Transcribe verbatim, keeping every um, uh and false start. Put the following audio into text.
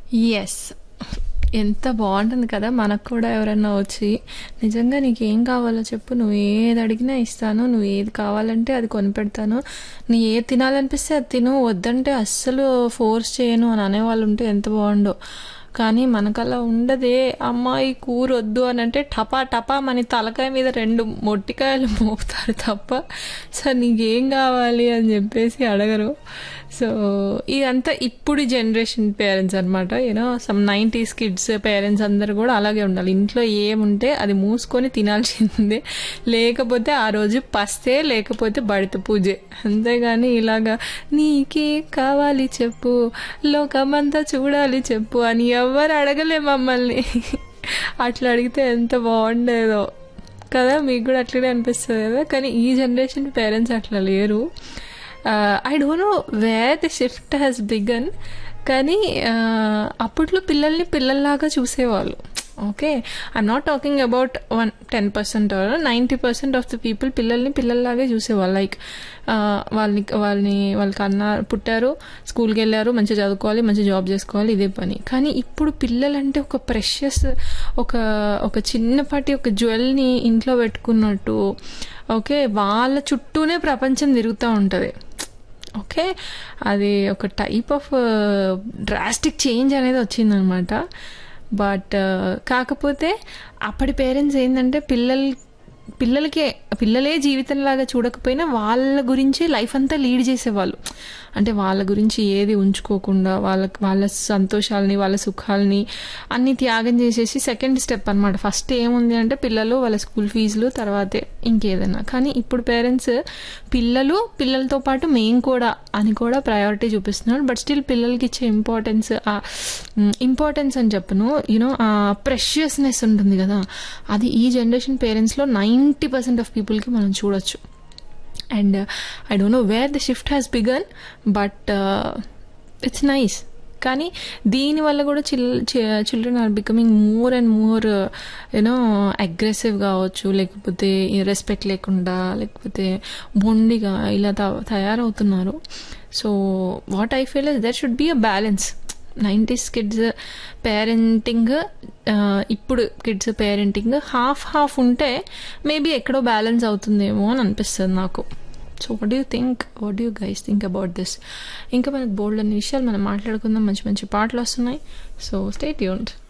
Yes. ఎంత బాగుంటుంది కదా, మనకు కూడా ఎవరన్నా వచ్చి నిజంగా నీకేం కావాలో చెప్పు, నువ్వు ఏది అడిగినా ఇస్తాను, నువ్వు ఏది కావాలంటే అది కొనిపెడతాను, నీ ఏది తినాలనిపిస్తే అది తిను, వద్దంటే అస్సలు ఫోర్స్ చేయను అని అనేవాళ్ళు ఉంటే ఎంత బాగుండో. కానీ మనకలా ఉండదే. అమ్మాయి కూర వద్దు అని అంటే టపా టపా మన తలకాయ మీద రెండు మొట్టికాయలు మోపుతారు తప్ప సార్ నీకేం కావాలి అని చెప్పేసి అడగరు. సో ఇదంతా ఇప్పుడు జనరేషన్ పేరెంట్స్ అనమాట. You know some nineties kids parents అందరు కూడా అలాగే ఉండాలి. ఇంట్లో ఏముంటే అది మూసుకొని తినాల్సిందే, లేకపోతే ఆ రోజు పస్తే, లేకపోతే బడిత పూజే. అంతేగాని ఇలాగా నీకే కావాలి చెప్పు, లోకమంతా చూడాలి చెప్పు అని ఎవరు అడగలే మమ్మల్ని. అట్లా అడిగితే ఎంత బాగుండేదో కదా, మీకు కూడా అట్లనే అనిపిస్తుంది కదా. కానీ ఈ జనరేషన్ పేరెంట్స్ అట్లా లేరు. I don't know where the shift has began. కానీ అప్పట్లో పిల్లల్ని పిల్లల్లాగా చూసేవాళ్ళు. Okay, I'm not talking about one ten percent are ninety percent of the people పిల్లల్ని పిల్లల్లాగే చూసేవాళ్ళు. లైక్ వాళ్ళని వాళ్ళని వాళ్ళకి అన్న పుట్టారు, స్కూల్కి వెళ్ళారు, మంచిగా చదువుకోవాలి, మంచి జాబ్ చేసుకోవాలి, ఇదే పని. కానీ ఇప్పుడు పిల్లలంటే ఒక ప్రెషియస్, ఒక ఒక చిన్నపాటి ఒక జ్యువెల్ని ఇంట్లో పెట్టుకున్నట్టు. ఓకే, వాళ్ళ చుట్టూనే ప్రపంచం తిరుగుతూ ఉంటుంది. ఓకే, అది ఒక టైప్ ఆఫ్ డ్రాస్టిక్ చేంజ్ అనేది వచ్చిందనమాట. బట్ కాకపోతే అప్పటి పేరెంట్స్ ఏంటంటే పిల్లలు పిల్లలకే పిల్లలే జీవితంలాగా చూడకపోయినా వాళ్ళ గురించి లైఫ్ అంతా లీడ్ చేసేవాళ్ళు. అంటే వాళ్ళ గురించి ఏది ఉంచుకోకుండా వాళ్ళ వాళ్ళ సంతోషాలని వాళ్ళ సుఖాలని అన్ని త్యాగం చేసేసి సెకండ్ స్టెప్ అనమాట. ఫస్ట్ ఏముంది అంటే పిల్లలు, వాళ్ళ స్కూల్ ఫీజులు, తర్వాతే ఇంకేదన్నా. కానీ ఇప్పుడు పేరెంట్స్ పిల్లలు పిల్లలతో పాటు మేము కూడా అని కూడా ప్రయారిటీ చూపిస్తున్నారు. బట్ స్టిల్ పిల్లలకి ఇచ్చే ఇంపార్టెన్స్ ఇంపార్టెన్స్ అని చెప్పను, యూనో ఆ ప్రెషియస్నెస్ ఉంటుంది కదా, అది ఈ జనరేషన్ పేరెంట్స్లో నైంటీ పర్సెంట్ ఆఫ్ పీపుల్కి మనం చూడొచ్చు. And I don't know where the shift has began, but it's nice. కానీ దీనివల్ల కూడా chill children are becoming more and more you know aggressive కావచ్చు, లేకపోతే రెస్పెక్ట్ లేకుండా, లేకపోతే మొండిగా ఇలా తయారవుతున్నారు. So what I feel is there should be a balance. Nineties kids parenting, ఇప్పుడు కిడ్స్ పేరెంటింగ్ హాఫ్ హాఫ్ ఉంటే మేబీ ఎక్కడో బ్యాలెన్స్ అవుతుందేమో అని అనిపిస్తుంది నాకు. So what do you think, what do you guys think about this? ఇంకా మనకు బోల్డ్ అనే విషయాలు మనం మాట్లాడుకుందాం, మంచి మంచి పాటలు వస్తున్నాయి. So stay tuned.